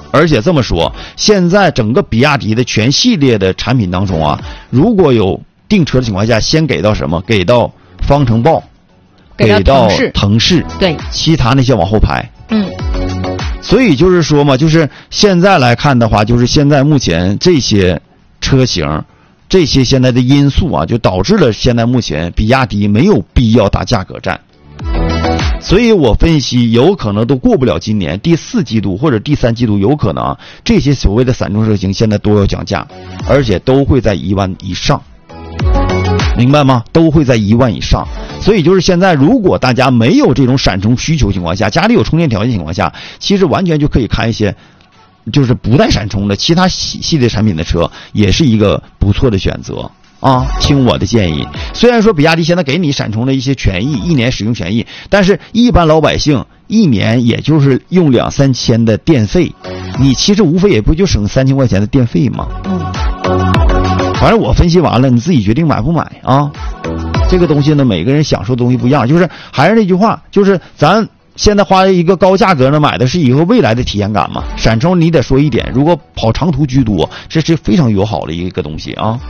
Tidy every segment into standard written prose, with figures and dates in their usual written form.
而且这么说，现在整个比亚迪的全系列的产品当中啊，如果有订车的情况下，先给到什么？给到方程豹，给到腾势， 对， 其他那些往后排。所以就是说嘛，就是现在来看的话，就是现在目前这些车型，这些现在的因素啊，就导致了现在目前比亚迪没有必要打价格战。所以我分析有可能都过不了今年第4季度或者第3季度，有可能这些所谓的散装车型现在都要降价，而且都会在1万以上，明白吗？都会在1万以上。所以就是现在如果大家没有这种闪充需求情况下，家里有充电条件情况下，其实完全就可以看一些就是不带闪充的其他系列产品的车，也是一个不错的选择啊，听我的建议。虽然说比亚迪现在给你闪充的一些权益，1年使用权益，但是一般老百姓1年也就是用2-3千的电费，你其实无非也不就省3000块钱的电费吗？反正我分析完了，你自己决定买不买啊。这个东西呢，每个人享受的东西不一样，就是还是那句话，就是咱现在花一个高价格呢，买的是以后未来的体验感嘛。闪充你得说一点，如果跑长途居多，这是非常友好的一个东西啊。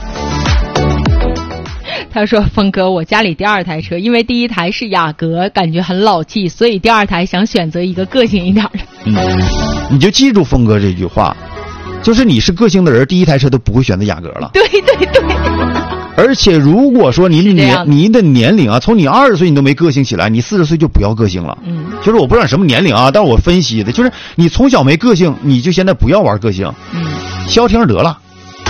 他说：“峰哥，我家里第2台车，因为第1台是雅阁，感觉很老气，所以第2台想选择一个个性一点的。” 你就记住峰哥这句话，就是你是个性的人，第1台车都不会选择雅阁了。 对对对。 而且如果说你的年龄啊，从你20岁你都没个性起来，你40岁就不要个性了。就是我不知道什么年龄啊，但是我分析的就是你从小没个性，你就现在不要玩个性，消停得了，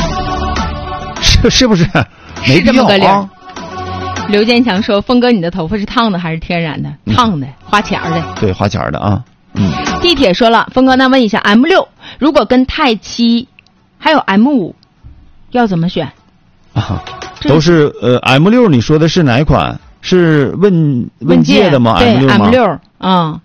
是不是？没必要啊。 刘建强说：“峰哥，你的头发是烫的还是天然的？烫的，花钱的。 对，花钱的啊。 地铁说了，峰哥，那问一下 M6 如果跟泰7还有 M5 要怎么选啊？都是M6，你说的是哪一款？是问界的吗？ 对 M6 吗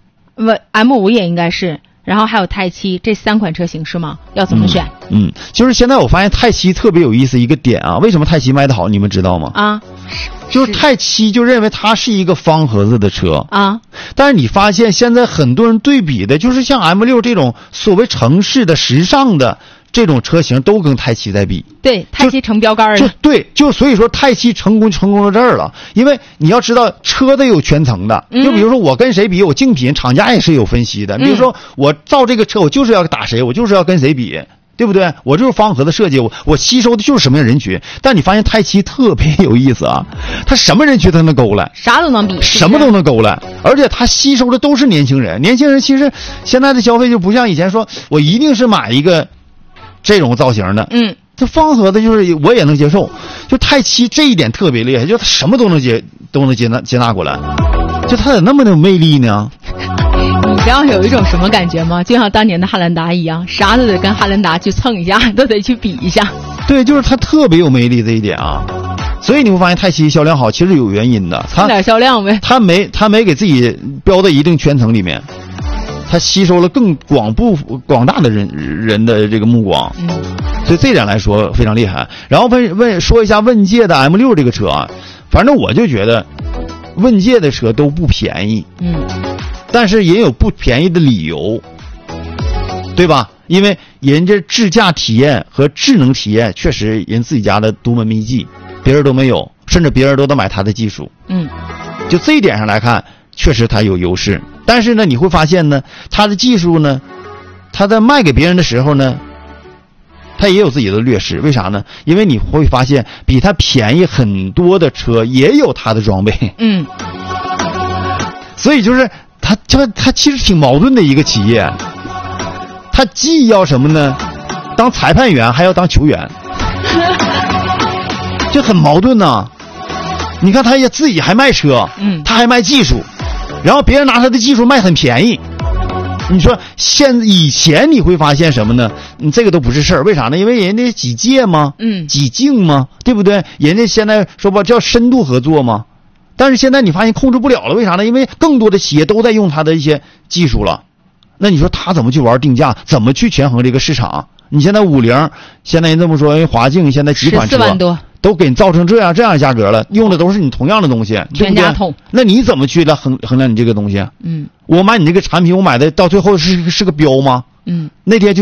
？M5 也应该是。然后还有泰7，这3款车型是吗？要怎么选？ 就是现在我发现泰7特别有意思一个点啊，为什么泰7卖得好？你们知道吗？啊，就是泰7就认为它是一个方盒子的车啊，但是你发现现在很多人对比的就是像 M6 这种所谓城市的时尚的这种车型都跟泰7在比。对， 泰7成标杆了。 就所以说泰7成功到这儿了，因为你要知道车得有全层的，就比如说我跟谁比，我竞品厂家也是有分析的。比如说我造这个车，我就是要打谁，我就是要跟谁比，对不对？我就是方盒的设计，我吸收的就是什么样人群。但你发现泰7特别有意思啊，它什么人群都能勾来， 啥都能比， 什么都能勾来，而且它吸收的都是年轻人。年轻人其实现在的消费就不像以前说我一定是买一个这种造型的，这方盒的就是我也能接受。就泰7这一点特别厉害，就它什么都能接纳过来，就它咋那么有魅力呢？ 你知道有一种什么感觉吗？就像当年的汉兰达一样，啥都得跟汉兰达去蹭一下，都得去比一下。 对，就是它特别有魅力这一点啊。所以你会发现泰7销量好，其实有原因的。 蹭点销量呗。他没给自己标在一定圈层里面，他吸收了更广大的人的这个目光。所以这点来说非常厉害。然后说一下问界的 M6 这个车啊，反正我就觉得问界的车都不便宜，但是也有不便宜的理由，对吧？因为人家智驾体验和智能体验确实人自己家的独门秘籍，别人都没有，甚至别人都得买他的技术。就这一点上来看，确实他有优势。但是呢，你会发现呢，他的技术呢，他在卖给别人的时候呢，他也有自己的劣势。为啥呢？因为你会发现比他便宜很多的车也有他的装备。所以就是他其实挺矛盾的一个企业，他既要什么呢？当裁判员还要当球员，这很矛盾呐。你看他也自己还卖车，他还卖技术，然后别人拿他的技术卖很便宜。你说以前你会发现什么呢？这个都不是事儿，为啥呢？因为人家几届嘛，几境嘛，对不对？人家现在说吧叫深度合作嘛。但是现在你发现控制不了了，为啥呢？因为更多的企业都在用它的一些技术了。那你说他怎么去玩定价？怎么去权衡这个市场？你现在50，现在人这么说，因为华境现在几款车14万多都给你造成这样价格了，用的都是你同样的东西， 全家桶。 那你怎么去来衡量你这个东西？我买你这个产品，我买的到最后是个标吗？那天就